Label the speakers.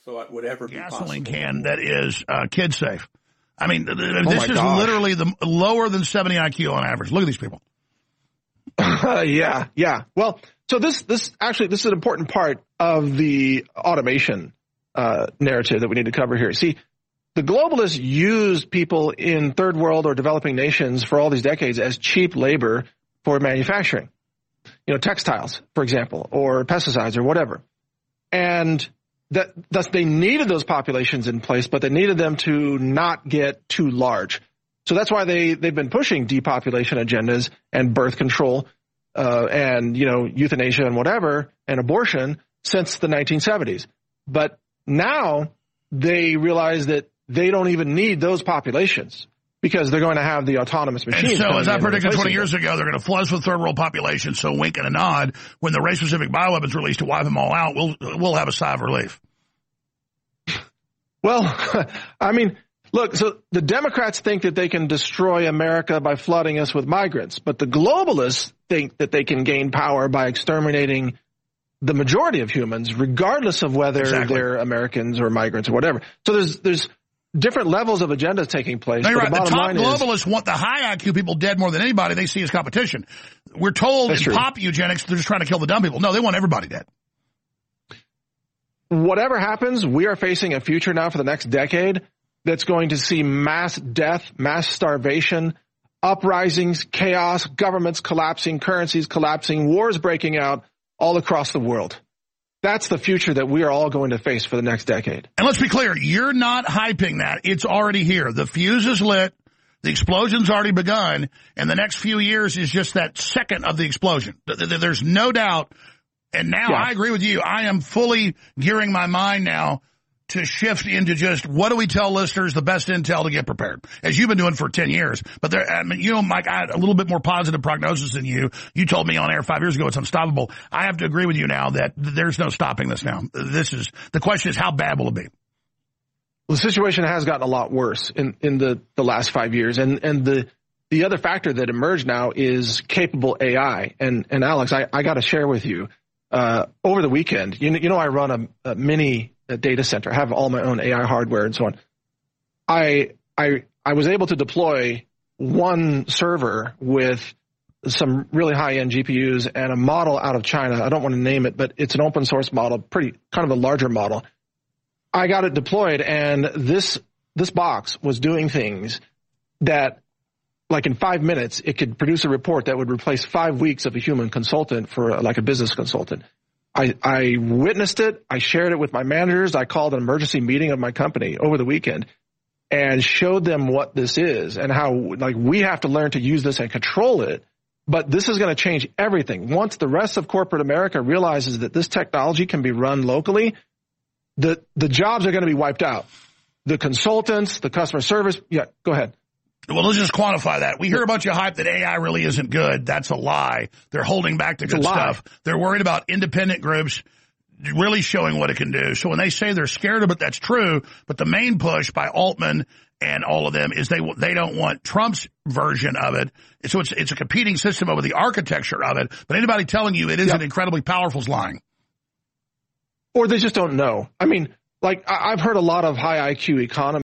Speaker 1: So it would ever be
Speaker 2: gasoline
Speaker 1: possible.
Speaker 2: can that is kid safe. I mean, this is literally the lower than 70 IQ on average. Look at these people.
Speaker 3: Yeah. Well, so this is an important part of the automation narrative that we need to cover here. See, the globalists used people in third world or developing nations for all these decades as cheap labor for manufacturing. You know, textiles, for example, or pesticides or whatever. And thus they needed those populations in place, but they needed them to not get too large. So that's why they've been pushing depopulation agendas and birth control and, you know, euthanasia and whatever and abortion since the 1970s. But now they realize that they don't even need those populations because they're going to have the autonomous machines.
Speaker 2: And so, as I predicted 20 years ago, they're going to flood with third world populations. So, wink and a nod, when the race-specific bioweapons released to wipe them all out, we'll have a sigh of relief.
Speaker 3: Well, I mean, look, so the Democrats think that they can destroy America by flooding us with migrants, but the globalists think that they can gain power by exterminating the majority of humans, regardless of whether they're Americans or migrants or whatever. So there's different levels of agendas taking place.
Speaker 2: No, you're right. The top globalists want the high IQ people dead more than anybody they see as competition. We're told in pop eugenics they're just trying to kill the dumb people. No, they want everybody dead.
Speaker 3: Whatever happens, we are facing a future now for the next decade that's going to see mass death, mass starvation, uprisings, chaos, governments collapsing, currencies collapsing, wars breaking out all across the world. That's the future that we are all going to face for the next decade.
Speaker 2: And let's be clear, you're not hyping that. It's already here. The fuse is lit. The explosion's already begun. And the next few years is just that second of the explosion. There's no doubt. And now I agree with you. I am fully gearing my mind now to shift into just what do we tell listeners the best intel to get prepared, as you've been doing for 10 years. But I mean, you know, Mike, I had a little bit more positive prognosis than you. You told me on air 5 years ago it's unstoppable. I have to agree with you now that there's no stopping this now. The question is, how bad will it be?
Speaker 3: Well, the situation has gotten a lot worse in the last 5 years. And the other factor that emerged now is capable AI. And Alex, I got to share with you, over the weekend, you know, I run a mini data center. I have all my own AI hardware and so on. I was able to deploy one server with some really high-end GPUs and a model out of China. I don't want to name it, but it's an open source model, kind of a larger model. I got it deployed, and this box was doing things that, like in 5 minutes, it could produce a report that would replace 5 weeks of a human consultant for like a business consultant. I witnessed it. I shared it with my managers. I called an emergency meeting of my company over the weekend and showed them what this is and how, like, we have to learn to use this and control it. But this is going to change everything. Once the rest of corporate America realizes that this technology can be run locally, the jobs are going to be wiped out. The consultants, the customer service. Yeah, go ahead.
Speaker 2: Well, let's just quantify that. We hear a bunch of hype that AI really isn't good. That's a lie. They're holding back the good stuff. They're worried about independent groups really showing what it can do. So when they say they're scared of it, that's true. But the main push by Altman and all of them is they don't want Trump's version of it. So it's a competing system over the architecture of it. But anybody telling you it isn't incredibly powerful is lying.
Speaker 3: Or they just don't know. I mean, like, I've heard a lot of high IQ economists